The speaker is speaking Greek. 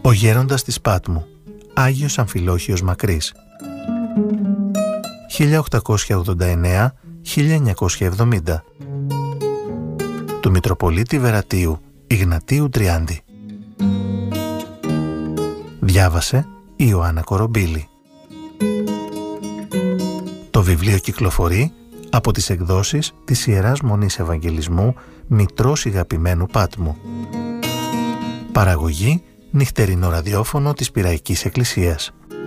Ο γέροντας της Πάτμου, Άγιος Αμφιλόχιος Μακρύς, 1889-1970, του Μητροπολίτη Βερατίου Ιγνατίου Τριάντη. Διάβασε η Ιωάννα Κορομπίλη. Το βιβλίο κυκλοφορεί από τις εκδόσεις της Ιεράς Μονής Ευαγγελισμού Μητρός Ηγαπημένου Πάτμου. Παραγωγή νυχτερινό ραδιόφωνο της Πειραϊκής Εκκλησίας.